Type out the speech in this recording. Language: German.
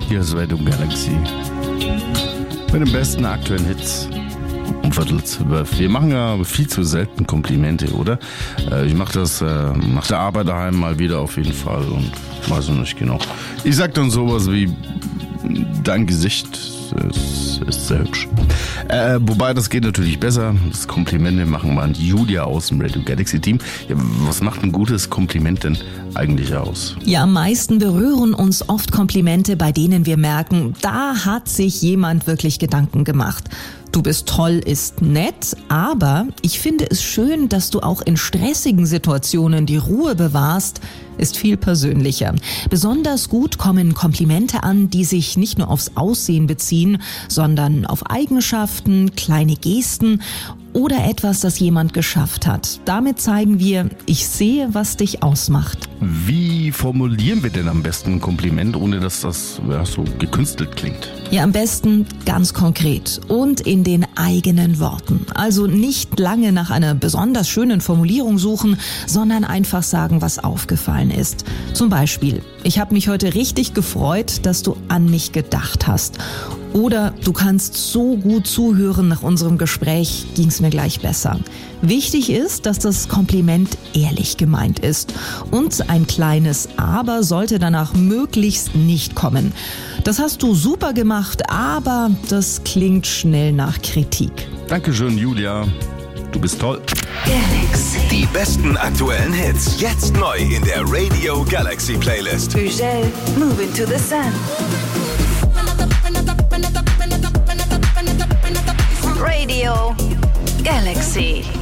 Hier ist Radio Galaxy. Mit den besten aktuellen Hits. Um 11:45. Wir machen ja viel zu selten Komplimente, oder? Ich mache das nach der Arbeit daheim mal wieder auf jeden Fall und weiß noch nicht genau. Ich sag dann sowas wie, dein Gesicht ist sehr hübsch. Wobei, das geht natürlich besser. Das Komplimente machen wir an Julia aus dem Radio Galaxy Team. Ja, was macht ein gutes Kompliment denn eigentlich aus? Ja, am meisten berühren uns oft Komplimente, bei denen wir merken, da hat sich jemand wirklich Gedanken gemacht. Du bist toll ist nett, aber ich finde es schön, dass du auch in stressigen Situationen die Ruhe bewahrst, ist viel persönlicher. Besonders gut kommen Komplimente an, die sich nicht nur aufs Aussehen beziehen, sondern auf Eigenschaften, kleine Gesten oder etwas, das jemand geschafft hat. Damit zeigen wir, ich sehe, was dich ausmacht. Wie formulieren wir denn am besten ein Kompliment, ohne dass das so gekünstelt klingt? Ja, am besten ganz konkret und in den eigenen Worten. Also nicht lange nach einer besonders schönen Formulierung suchen, sondern einfach sagen, was aufgefallen ist. Zum Beispiel, ich habe mich heute richtig gefreut, dass du an mich gedacht hast. Oder du kannst so gut zuhören, nach unserem Gespräch ging's mir gleich besser. Wichtig ist, dass das Kompliment ehrlich gemeint ist. Und ein kleines Aber sollte danach möglichst nicht kommen. Das hast du super gemacht, aber das klingt schnell nach Kritik. Dankeschön, Julia. Du bist toll. Galaxy. Die besten aktuellen Hits. Jetzt neu in der Radio Galaxy Playlist. Ugel, Moving to the Sun. Radio Galaxy.